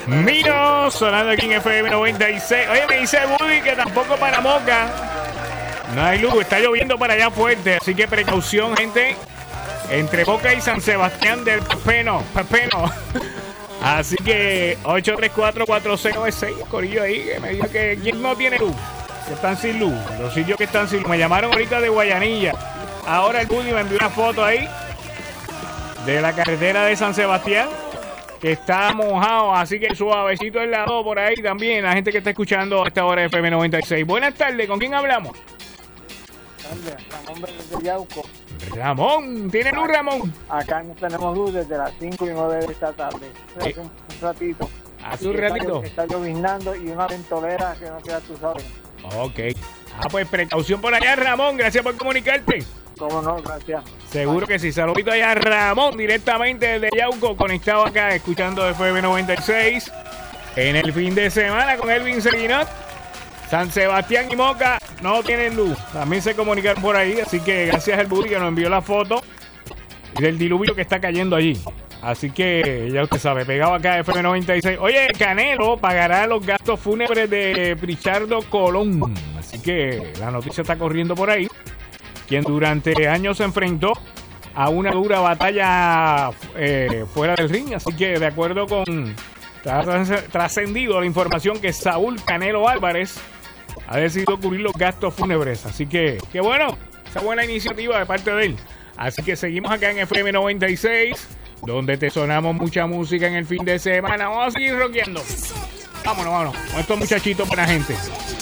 Miro, sonando aquí en FM 96. Oye, me dice Woody que tampoco para Moca no hay luz, está lloviendo para allá fuerte, así que precaución, gente, entre Moca y San Sebastián del Pepeno. Así que 834-4096, corillo ahí, que me diga que quién no tiene luz, que están sin luz, los sitios que están sin luz. Me llamaron ahorita de Guayanilla. Ahora el Woody me envió una foto ahí de la carretera de San Sebastián, que está mojado, así que suavecito el lado por ahí también. La gente que está escuchando a esta hora de FM 96. Buenas tardes, ¿con quién hablamos? Ramón de Yauco. Ramón, ¿tiene luz, Ramón? Acá no tenemos luz desde las 5 y 9 de esta tarde. Hace un ratito. Hace un ratito. Está lloviznando y una ventolera que no queda, tú sabes. Ok. Pues precaución por allá, Ramón. Gracias por comunicarte. Cómo no, gracias. Seguro que sí. Saludito allá a Ramón, directamente desde Yauco, conectado acá, escuchando FM 96. En el fin de semana con Elvin Seguinot. San Sebastián y Moca no tienen luz. También se comunicaron por ahí, así que gracias al Buri que nos envió la foto del diluvio que está cayendo allí. Así que ya usted sabe, pegado acá FM 96. Oye, Canelo pagará los gastos fúnebres de Richardo Colón. Así que la noticia está corriendo por ahí. Quien durante años se enfrentó a una dura batalla fuera del ring. Así que de acuerdo con trascendido la información que Saúl Canelo Álvarez ha decidido cubrir los gastos fúnebres. Así que bueno, esa buena iniciativa de parte de él. Así que seguimos acá en FM 96, donde te sonamos mucha música en el fin de semana. Vamos a seguir rockeando. Vámonos con estos muchachitos, buena gente.